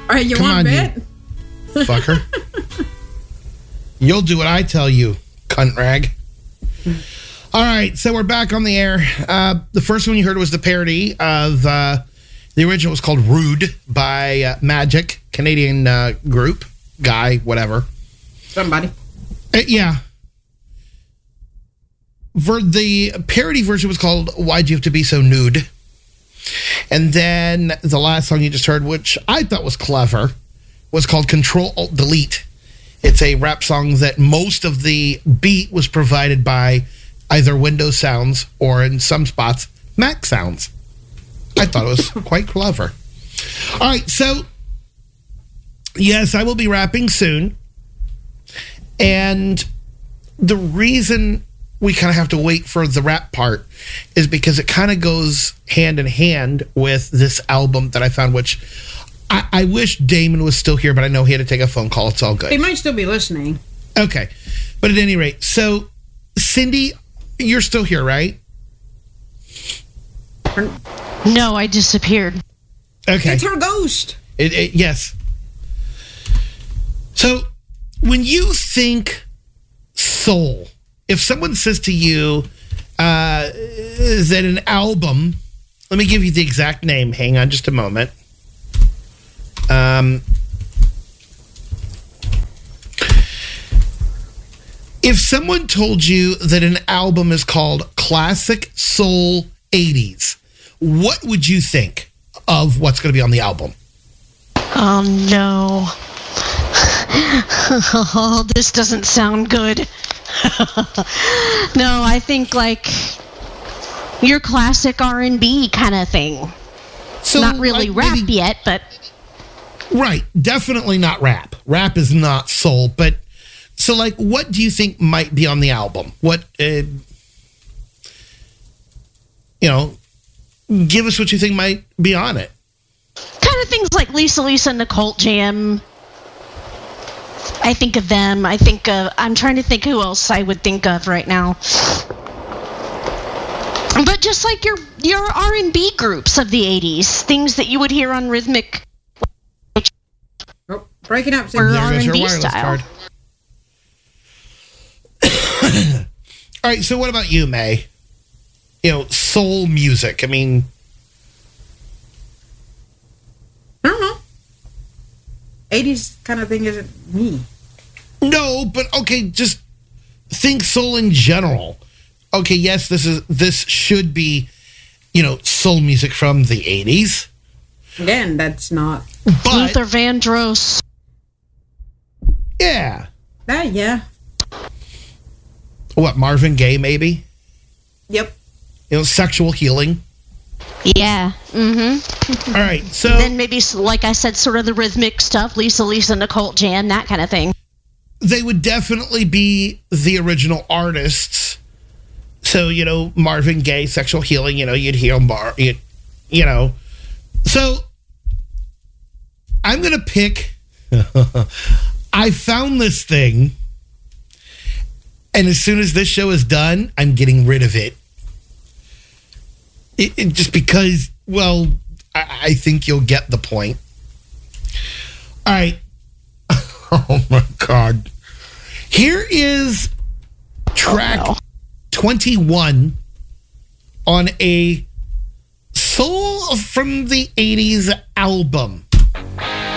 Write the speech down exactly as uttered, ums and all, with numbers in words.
right, you Come want on, to bet? You fucker. You'll do what I tell you, cunt rag. All right, so we're back on the air. Uh, the first one you heard was the parody of uh, the original was called Rude by uh, Magic, Canadian uh, group, guy, whatever. Somebody. Uh, yeah. For the parody version was called Why'd You Have to Be So Nude? And then the last song you just heard, which I thought was clever, was called Control Alt Delete. It's a rap song that most of the beat was provided by either Windows Sounds or, in some spots, Mac Sounds. I thought it was quite clever. All right, so, yes, I will be rapping soon. And the reason we kind of have to wait for the rap part is because it kind of goes hand in hand with this album that I found, which I, I wish Damon was still here, but I know he had to take a phone call. It's all good. He might still be listening. Okay. But at any rate, so Cindy, you're still here, right? No, I disappeared. Okay. It's her ghost. It, it, yes. So when you think soul, if someone says to you uh, that an album, let me give you the exact name. Hang on just a moment. Um, if someone told you that an album is called Classic Soul eighties, what would you think of what's going to be on the album? Oh, no. Oh, this doesn't sound good. No, I think like your classic R and B kind of thing. So, not really like, rap maybe, yet, but... Right, definitely not rap. Rap is not soul, but... So, like, what do you think might be on the album? What, uh, you know, give us what you think might be on it. Kind of things like Lisa Lisa and the Cult Jam. I think of them. I think of... I'm trying to think who else I would think of right now. But just like your your R and B groups of the eighties, things that you would hear on Rhythmic... Oh, breaking up. Or There R goes and your B wireless style. card. All right, so what about you, May? You know, soul music. I mean... I don't know. eighties kind of thing isn't me. No, but okay, just think soul in general. Okay, yes, this is this should be, you know, soul music from the eighties. Again, that's not. But Luther Vandross. yeah. That, yeah. What, Marvin Gaye maybe? Yep. You know, sexual healing. Yeah. Mm-hmm. All right, so Then maybe, like I said, sort of the rhythmic stuff, Lisa Lisa and the Cult Jam, that kind of thing. they would definitely be the original artists. So, you know, Marvin Gaye, sexual healing, you know, you'd hear Mar, you, you know. So, I'm going to pick, I found this thing, and as soon as this show is done, I'm getting rid of it. It, it just because, well, I, I think you'll get the point. All right. Oh, my God. Here is track Oh, no. twenty-one on a Soul from the eighties album.